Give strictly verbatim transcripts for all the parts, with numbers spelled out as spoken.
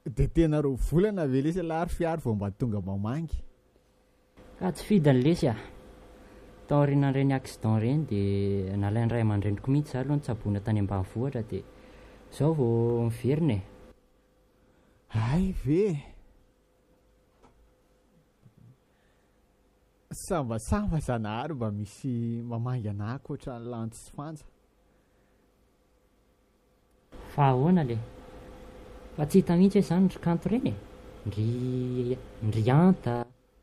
dia tena roa volana ve lesy lahary fiary vao mba tonga mamangy ka tsy fidany lesy a taorianan'ireny accident ireny dia nalainy ray aman-dreniko mihitsy zaho aloha nitsaboana tany ambanivohitra dia izao vao miverina e. ay ve sambasamba zanahary mba misy mamangy anahy koatra ny lanty sy fanja fa ahoana le fa tsy hita mihitsy hoe izany ndry kanto ireny e ndry ndry anta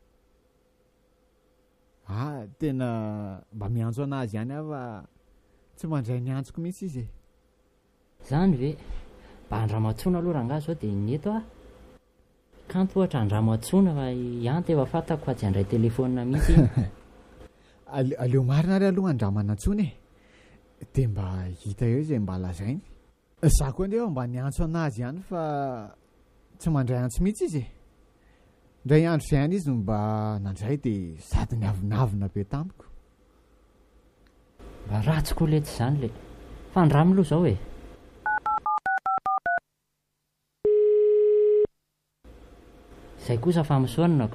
ah tena mba miantso anazy ihany aho fa tsy mandray ny antsoko mihitsy izy e. Zany ve mba andramatsoana aloha rangahy zao dia neto a kanto ohatra andramatsoana fa ianta efa fantako fa tsy handray telefonina mihitsy Ale- aleo marina ary aloha andramana antsony e dia mba hita eo izay mba lazainy za koa ndefa mba niantso anazy ihany fa tsy mandray antso mihitsy izy e. Ndray andro izay ihany izy no mba nandray dia sady niavinavina be tamiko mba ratsy koa letsy izany le fa andramo aloha izao e. Izay kosa fa misoanako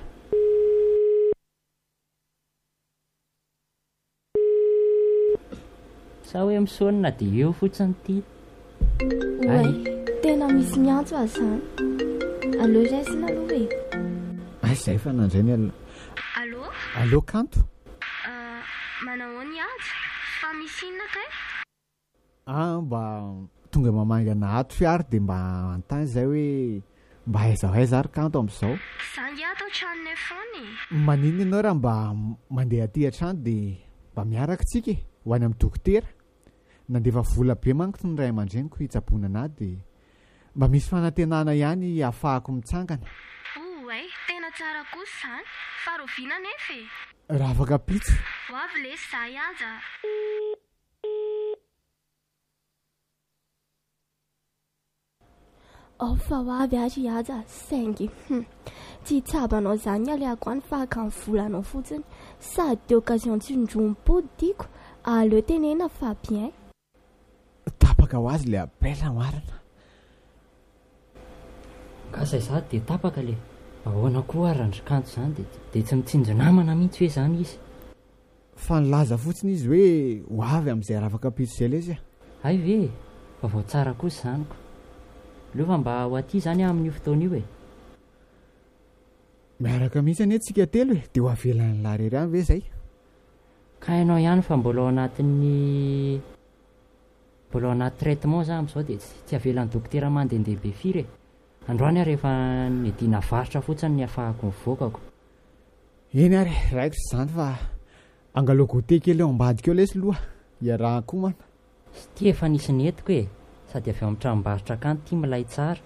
sa hoe misoanina dia eo fotsiny ity Oay, tena misy miantso azy izany. Allo Jesina aloha e. ay izay fa nandray ny al- Allô allo kanto Euh, Manahoana azy? Fa misy inona kay? ah mba tonga mamangy ana ato fiary dia mba antany zay hoe mba aiza ho aiza ary kanto amin'izao Za ngia atao tranonay foana e. manino ianao raha mba mandeha aty an-trano dia mba miaraka tsika e ho any amin'ny dokotera nandefa vola be manko ny ray aman-dreniko hitsaboana anahy dia mba misy fanantenana ihany ahafahako mitsangana Oay, tena tsara kosa izany. Fa roviana nefa e. raha afaka pitso Ho avy lesy za iaza. Oh, fa ho avy ary aza saingy hm. Tsy hitsabanao izany aleako any fahaka ny volanao fotsiny sady occasion tsindroom-pody tiako aleo tenena fa bien tapaka ho azy le apela marina gasay za dia tapaka le ahoana koa ary andry kanto izany dia dia tsy mitsinjo namana mihitsy hoe izany izy fa nilaza fotsiny izy hoe ho avy amin'izay raha afaka pitso izay lesy a ay ve fa vao tsara kosa izanyko leo fa mba ho aty izany aho amin'io fotoana io e. miaraka mihitsy anie tsika telo e dia ho avelan'ny larery any ve zay ka hainao ihany fa mbola ao anatin'ny mbola ao anaty traitement za amin'izao dia tsy tsy avelan'ny dokotera mandehandeha be firy e. Androany aho rehefa nidina varitra fotsiny ny ahafahako mivoakako eny ary raiko sy izany fa angalo gote kely eo ambadika eo lesy loha iarahako mana sy ty efa nisy netiko e sady avy amin'ny tranombarotra kanto ity milay tsara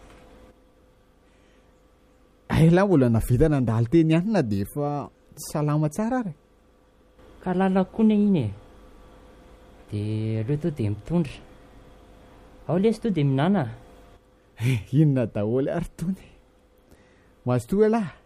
aila mbola navita nandalo teny ihany na dia efa salama tsara ary ka lalako koa ny iny e dia aleo to dia mitondra ao lesy to dia minana inona daholo ary tony mahazo toa lahy